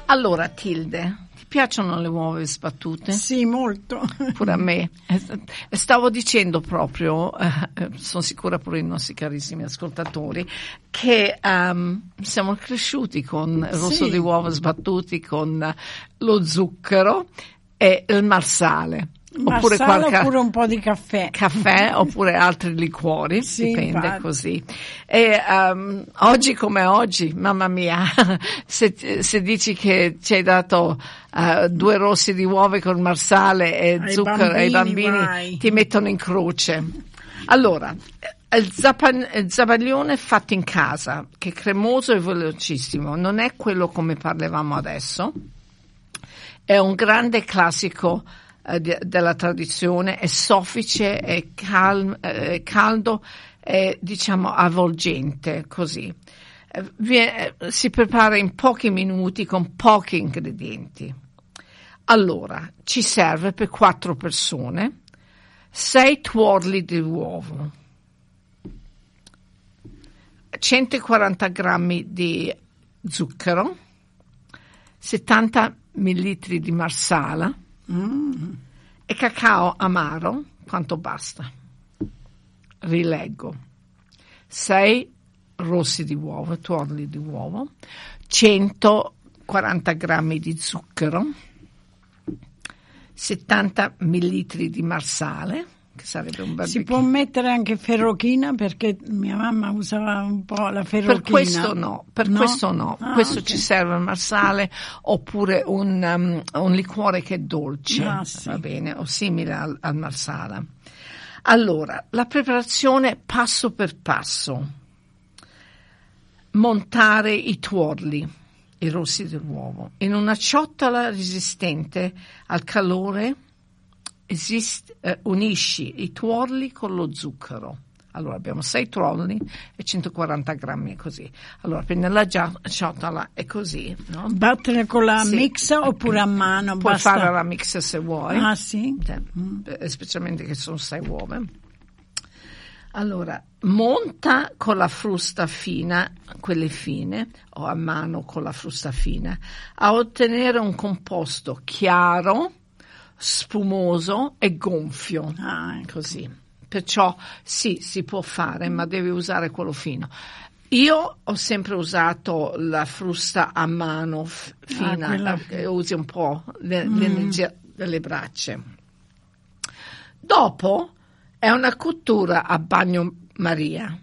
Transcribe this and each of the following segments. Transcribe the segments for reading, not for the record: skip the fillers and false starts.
Allora, Tilde, ti piacciono le uova sbattute? Sì, molto. Pure a me. Stavo dicendo proprio, sono sicura pure i nostri carissimi ascoltatori, che siamo cresciuti con il rosso di uova sbattuti, con lo zucchero e il marsale. Oppure un po' di caffè, oppure altri liquori, sì, dipende, infatti. così. E oggi come oggi, mamma mia, se dici che ci hai dato 2 rossi di uova con marsale e zucchero ai bambini, ti mettono in croce. Allora, il zabaglione fatto in casa, che è cremoso e velocissimo, non è quello come parlavamo adesso, è un grande classico della tradizione, è soffice, è caldo, è diciamo avvolgente, così. Si prepara in pochi minuti con pochi ingredienti. Allora, ci serve per 4 persone 6 tuorli di uovo, 140 grammi di zucchero, 70 millilitri di marsala, e cacao amaro, quanto basta. Rileggo: 6 rossi di uovo, tuorli di uovo, 140 grammi di zucchero, 70 millilitri di marsale, che sarebbe un bel Si può mettere anche ferrochina, perché mia mamma usava un po' la ferrochina. Questo no. Questo okay. Ci serve il marsale oppure un liquore che è dolce, sì. va bene, o simile al marsala. Allora, la preparazione passo per passo. Montare i tuorli, i rossi dell'uovo, in una ciotola resistente al calore. Unisci i tuorli con lo zucchero. Allora abbiamo 6 tuorli e 140 grammi, così. Allora prendi la ciotola e così, no? Battere con la mix oppure a mano? Puoi basta. fare la mix se vuoi. Ah sì? Specialmente che sono 6 uova. Allora, monta con la frusta fina, quelle fine, o a mano con la frusta fina, a ottenere un composto chiaro, spumoso e gonfio, così. Perciò sì, si può fare, ma devi usare quello fino. Io ho sempre usato la frusta a mano fina, usi un po' l'energia delle braccia. Dopo è una cottura a bagnomaria.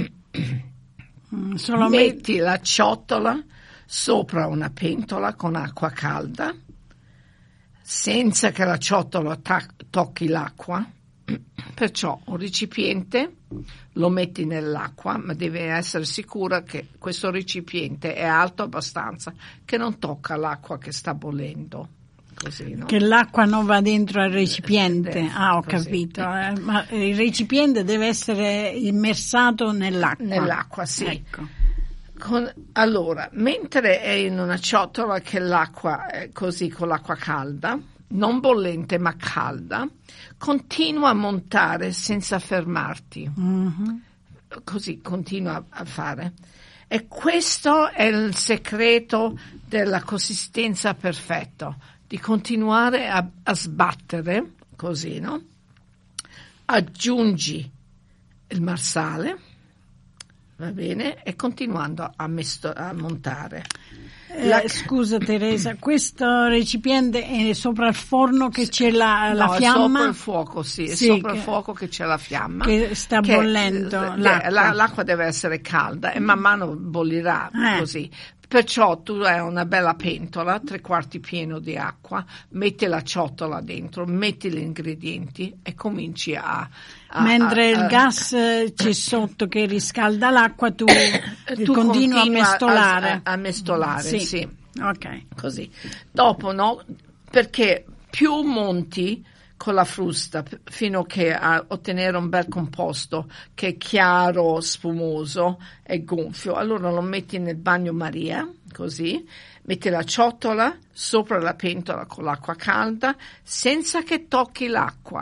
Metti la ciotola sopra una pentola con acqua calda, senza che la ciotola tocchi l'acqua. Perciò un recipiente lo metti nell'acqua, ma devi essere sicura che questo recipiente è alto abbastanza che non tocca l'acqua che sta bollendo. Così, no? Che l'acqua non va dentro al recipiente. Ho così. Capito. Ma il recipiente deve essere immersato nell'acqua. Nell'acqua, sì. Ecco. Allora, mentre è in una ciotola che l'acqua è così con l'acqua calda, non bollente ma calda, continua a montare senza fermarti. Così continua a fare. E questo è il segreto della consistenza perfetta, di continuare a sbattere così, no? Aggiungi il marsale, va bene, e continuando a montare. Scusa Teresa, questo recipiente è sopra il forno che c'è la fiamma? Sopra il fuoco, è sopra il fuoco che c'è la fiamma. Che sta bollendo l'acqua. L'acqua deve essere calda e man mano bollirà così. Perciò tu hai una bella pentola, 3/4 pieno di acqua, metti la ciotola dentro, metti gli ingredienti e cominci mentre il gas c'è sotto che riscalda l'acqua, tu continui a mescolare. A mescolare, sì. Ok. Così. Dopo, no? Perché più monti con la frusta fino che a ottenere un bel composto che è chiaro, spumoso e gonfio, allora lo metti nel bagnomaria, così, metti la ciotola sopra la pentola con l'acqua calda senza che tocchi l'acqua.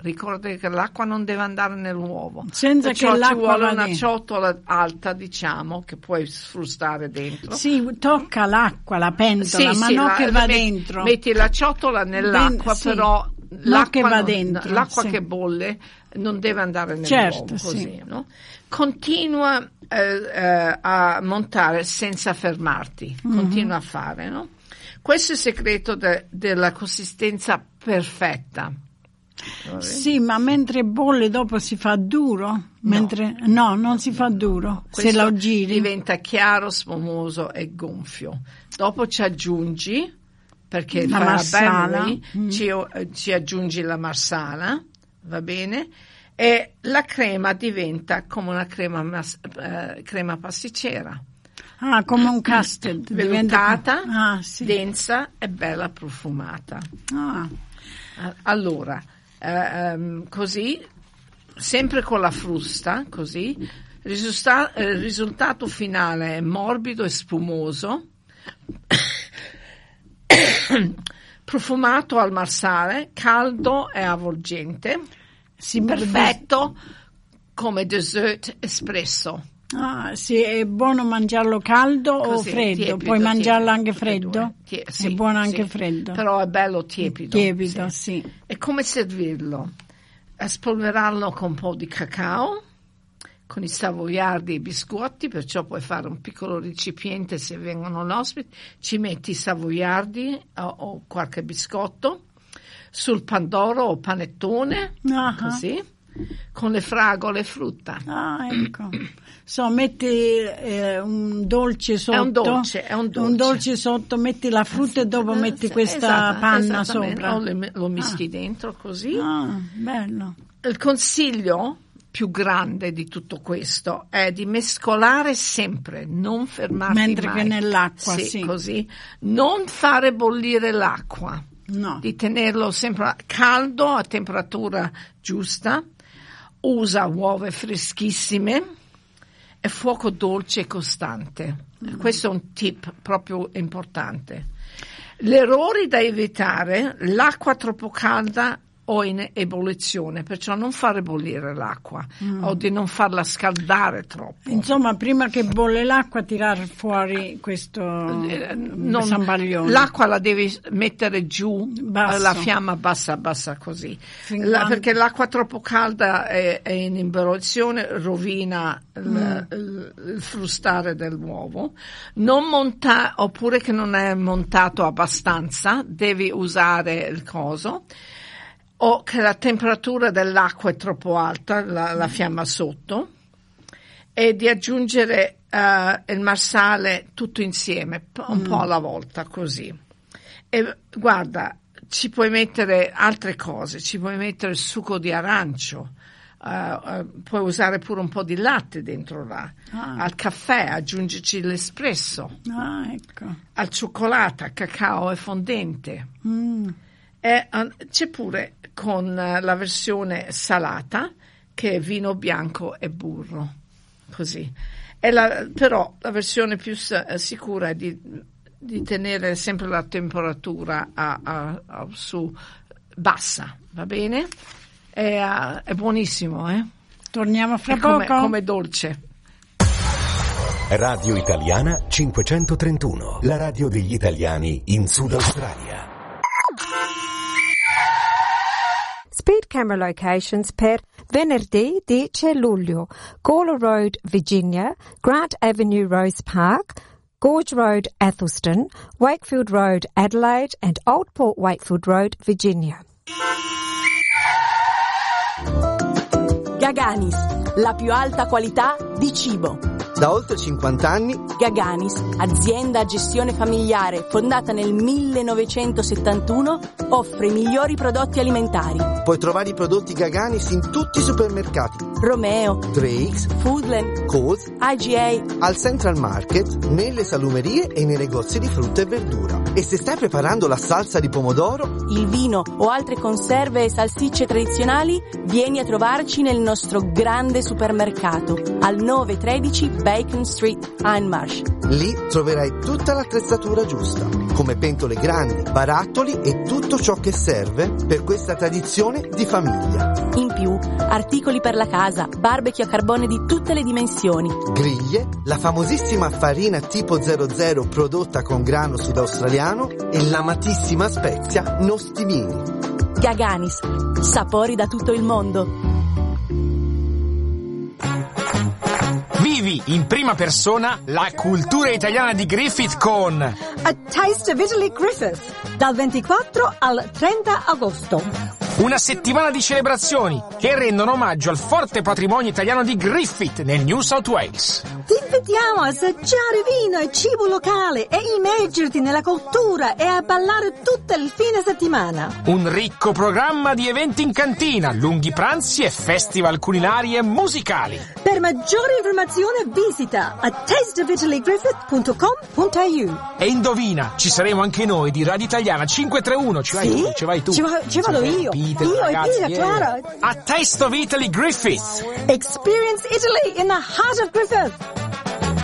Ricordate che l'acqua non deve andare nell'uovo. Senza perciò che l'acqua ci vuole una dentro. ciotola alta, diciamo, che puoi sfrustare dentro. Sì, tocca l'acqua, la pentola, Sì, ma sì, non che va dentro. Metti la ciotola nell'acqua, sì, però che va dentro, l'acqua sì. che bolle non deve andare nell'uovo, così, sì. no? Continua a montare senza fermarti, continua a fare, no? Questo è il segreto della consistenza perfetta. Sì, ma mentre bolle dopo si fa duro? No, non si fa duro. Questo se lo giri diventa chiaro, spumoso e gonfio. Dopo ci aggiungi, perché la fai marsala, ci aggiungi la marsala, va bene? E la crema diventa come una crema pasticcera. Ah, come un custard. Vellutata, sì. densa e bella profumata. Ah. Allora, così, sempre con la frusta, così, il risultato finale è morbido e spumoso, profumato al marsale, caldo e avvolgente, perfetto come dessert espresso. Ah, sì, è buono mangiarlo caldo Così, o freddo? tiepido, Puoi mangiarlo tiepido, anche freddo? Sì, è buono sì, anche freddo. Però è bello tiepido. Tiepido, sì. E come servirlo? Spolverarlo con un po' di cacao, con i savoiardi e i biscotti, perciò puoi fare un piccolo recipiente se vengono ospiti, ci metti i savoiardi o qualche biscotto, sul pandoro o panettone, così, con le fragole e frutta. Ah, ecco. Metti un dolce sotto. È un dolce. Un dolce sotto, metti la frutta e dopo metti questa panna sopra. O lo mischi dentro così. Ah, bello. Il consiglio più grande di tutto questo è di mescolare sempre, non fermarti mentre mai. Che nell'acqua, sì, così. Non fare bollire l'acqua. No. Di tenerlo sempre caldo a temperatura giusta. Usa uova freschissime e fuoco dolce e costante. Questo è un tip proprio importante. L'errore da evitare: l'acqua troppo calda o in ebollizione, perciò non fare bollire l'acqua o di non farla scaldare troppo. Insomma, prima che bolle l'acqua tirar fuori questo sambaglione. L'acqua la devi mettere giù, la fiamma bassa così, perché l'acqua troppo calda è in ebollizione, rovina il frustare dell'uovo. Oppure che non è montato abbastanza, devi usare il coso. O che la temperatura dell'acqua è troppo alta, la fiamma sotto, e di aggiungere il marsale tutto insieme, un po' alla volta, così. E guarda, ci puoi mettere altre cose, ci puoi mettere il succo di arancio, puoi usare pure un po' di latte dentro là, al caffè aggiungici l'espresso, ecco. al cioccolato, cacao e fondente. E c'è pure con la versione salata, che è vino bianco e burro, così. Però la versione più sicura è di tenere sempre la temperatura su bassa, va bene? È buonissimo, Torniamo fra poco. Come dolce. Radio Italiana 531, la radio degli italiani in Sud Australia. Speed camera locations per venerdì 10 luglio, Gawler Road, Virginia, Grant Avenue, Rose Park, Gorge Road, Athelston, Wakefield Road, Adelaide and Old Port Wakefield Road, Virginia. Gaganis, la più alta qualità di cibo. Da oltre 50 anni, Gaganis, azienda a gestione familiare fondata nel 1971, offre i migliori prodotti alimentari. Puoi trovare i prodotti Gaganis in tutti i supermercati: Romeo, Drake's, Foodland, Coles, IGA, al Central Market, nelle salumerie e nei negozi di frutta e verdura. E se stai preparando la salsa di pomodoro, il vino o altre conserve e salsicce tradizionali, vieni a trovarci nel nostro grande supermercato al 913 Bacon Street, Hindmarsh. Lì troverai tutta l'attrezzatura giusta, come pentole grandi, barattoli e tutto ciò che serve per questa tradizione di famiglia. In più, articoli per la casa, barbecue a carbone di tutte le dimensioni, Griglie, la famosissima farina tipo 00 prodotta con grano sudaustraliano e l'amatissima spezia nostimini. Gaganis, sapori da tutto il mondo. Vivi in prima persona la cultura italiana di Griffith con A Taste of Italy Griffith, dal 24 al 30 agosto. una settimana di celebrazioni che rendono omaggio al forte patrimonio italiano di Griffith nel New South Wales. Ti invitiamo a assaggiare vino e cibo locale e immergerti nella cultura e a ballare tutto il fine settimana. Un ricco programma di eventi in cantina, lunghi pranzi e festival culinari e musicali. Per maggiore informazione visita a tasteofitallygriffith.com.au. E indovina, ci saremo anche noi di Radio Italiana 531, ci vai tu. Ci vado io. Peter, io ragazzi, e Peter, Clara. A Taste of Italy Griffith. Experience Italy in the heart of Griffith.